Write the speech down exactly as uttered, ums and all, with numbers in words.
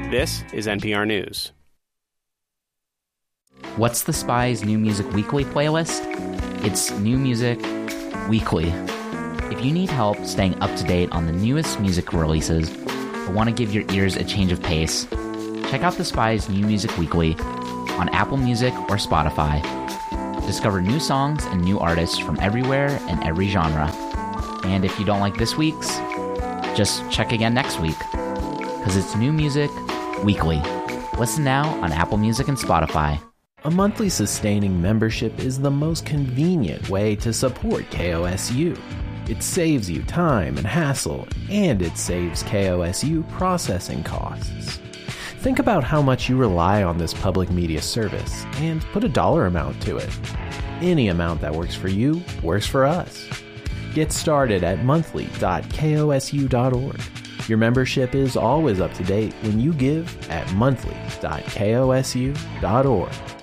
This is N P R News. What's the Spy's New Music Weekly playlist? It's New Music Weekly. If you need help staying up to date on the newest music releases or want to give your ears a change of pace, check out the Spy's New Music Weekly on Apple Music or Spotify. Discover new songs and new artists from everywhere and every genre. And if you don't like this week's, just check again next week, because it's New Music Weekly. Listen now on Apple Music and Spotify. A monthly sustaining membership is the most convenient way to support K O S U. It saves you time and hassle, and it saves K O S U processing costs. Think about how much you rely on this public media service, and put a dollar amount to it. Any amount that works for you works for us. Get started at monthly dot kosu dot org. Your membership is always up to date when you give at monthly dot kosu dot org.